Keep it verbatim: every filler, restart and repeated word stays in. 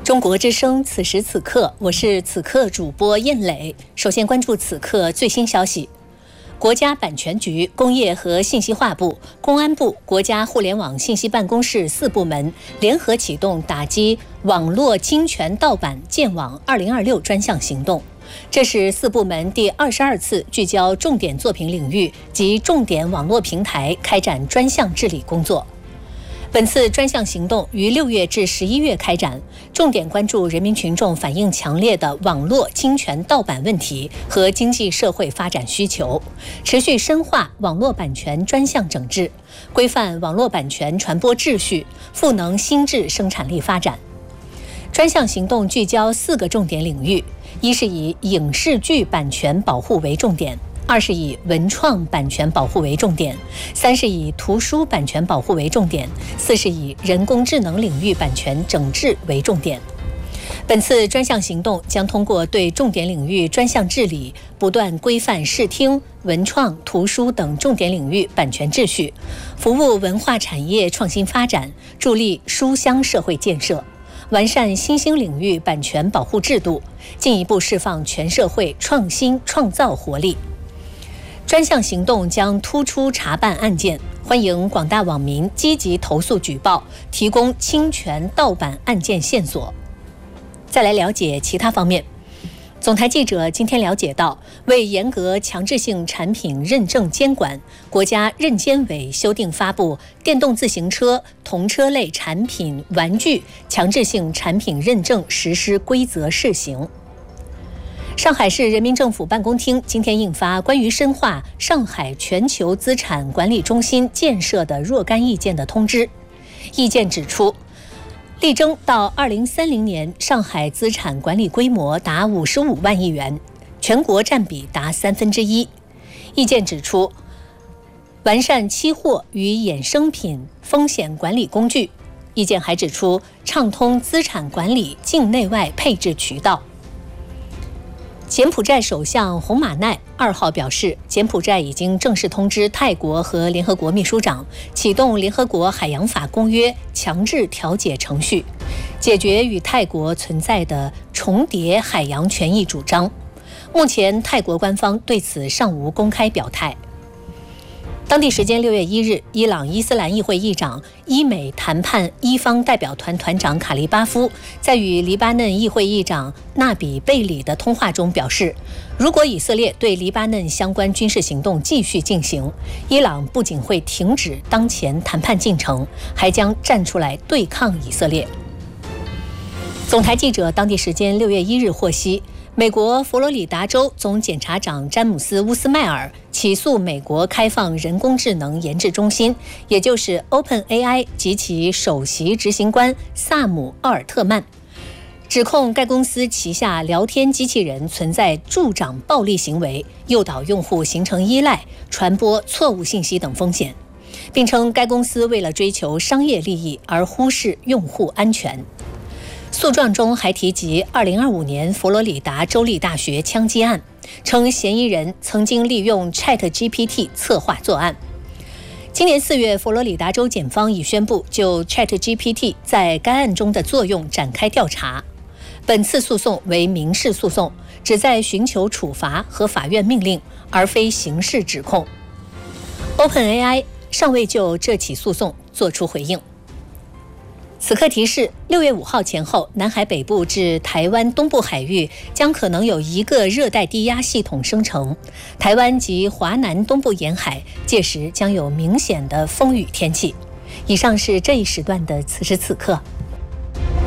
中国之声，此时此刻，我是此刻主播燕磊。首先关注此刻最新消息。国家版权局、工业和信息化部、公安部、国家互联网信息办公室四部门联合启动打击网络侵权盗版建网二零二六专项行动。这是四部门第二十二次聚焦重点作品领域及重点网络平台开展专项治理工作。本次专项行动于六月至十一月开展，重点关注人民群众反映强烈的网络侵权盗版问题和经济社会发展需求，持续深化网络版权专项整治，规范网络版权传播秩序，赋能新质生产力发展。专项行动聚焦四个重点领域：一是以影视剧版权保护为重点，二是以文创版权保护为重点，三是以图书版权保护为重点，四是以人工智能领域版权整治为重点。本次专项行动将通过对重点领域专项治理，不断规范视听、文创、图书等重点领域版权秩序，服务文化产业创新发展，助力书香社会建设，完善新兴领域版权保护制度，进一步释放全社会创新创造活力。专项行动将突出查办案件，欢迎广大网民积极投诉举报，提供侵权盗版案件线索。再来了解其他方面。总台记者今天了解到，为严格强制性产品认证监管，国家认监委修订发布《电动自行车、同车类产品、玩具强制性产品认证实施规则试行》。上海市人民政府办公厅今天印发关于深化上海全球资产管理中心建设的若干意见的通知。意见指出，力争到二零三零年，上海资产管理规模达五十五万亿元，全国占比达三分之一。意见指出，完善期货与衍生品风险管理工具。意见还指出，畅通资产管理境内外配置渠道。柬埔寨首相洪马奈二号表示，柬埔寨已经正式通知泰国和联合国秘书长，启动联合国海洋法公约强制调解程序，解决与泰国存在的重叠海洋权益主张。目前，泰国官方对此尚无公开表态。当地时间六月一日，伊朗伊斯兰议会议长、伊美谈判伊方代表团团长卡利巴夫在与黎巴嫩议会议长纳比贝里的通话中表示，如果以色列对黎巴嫩相关军事行动继续进行，伊朗不仅会停止当前谈判进程，还将站出来对抗以色列。总台记者当地时间六月一日获悉，美国佛罗里达州总检察长詹姆斯·乌斯迈尔起诉美国开放人工智能研制中心，也就是 OpenAI 及其首席执行官萨姆·奥尔特曼，指控该公司旗下聊天机器人存在助长暴力行为、诱导用户形成依赖、传播错误信息等风险，并称该公司为了追求商业利益而忽视用户安全。诉状中还提及二零二五年佛罗里达州立大学枪击案，称嫌疑人曾经利用 ChatGPT 策划作案。今年四月，佛罗里达州检方已宣布就 ChatGPT 在该案中的作用展开调查。本次诉讼为民事诉讼，旨在寻求处罚和法院命令，而非刑事指控。OpenAI 尚未就这起诉讼作出回应。此刻提示，六月五号前后，南海北部至台湾东部海域将可能有一个热带低压系统生成，台湾及华南东部沿海届时将有明显的风雨天气。以上是这一时段的此时此刻。